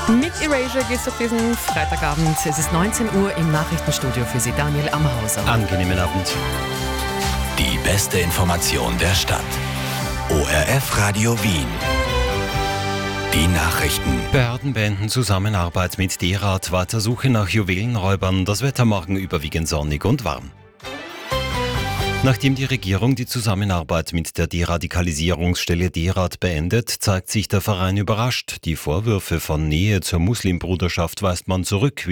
Mit Erasure geht's auf diesen Freitagabend. Es ist 19 Uhr im Nachrichtenstudio für Sie, Daniel Amhauser. Angenehmen Abend. Die beste Information der Stadt. ORF Radio Wien. Die Nachrichten. Behörden beenden Zusammenarbeit mit D-Rad, weiter Suche nach Juwelenräubern. Das Wetter morgen überwiegend sonnig und warm. Nachdem die Regierung die Zusammenarbeit mit der Deradikalisierungsstelle D-Rad beendet, zeigt sich der Verein überrascht. Die Vorwürfe von Nähe zur Muslimbruderschaft weist man zurück.